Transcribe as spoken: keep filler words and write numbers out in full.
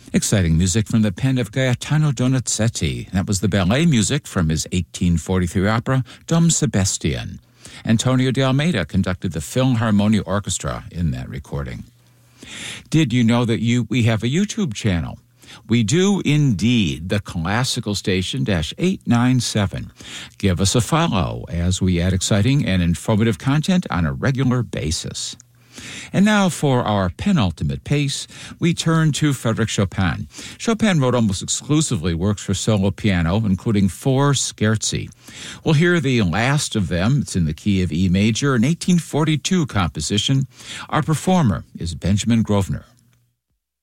Exciting music from the pen of Gaetano Donizetti. That was the ballet music from his eighteen forty-three opera, Dom Sebastian. Antonio de Almeida conducted the Philharmonia Orchestra in that recording. Did you know that you we have a YouTube channel? We do indeed, the Classical Station eight ninety-seven. Give us a follow as we add exciting and informative content on a regular basis. And now for our penultimate pace, we turn to Frédéric Chopin. Chopin wrote almost exclusively works for solo piano, including four scherzi. We'll hear the last of them. It's in the key of E major, an eighteen forty-two composition. Our performer is Benjamin Grosvenor.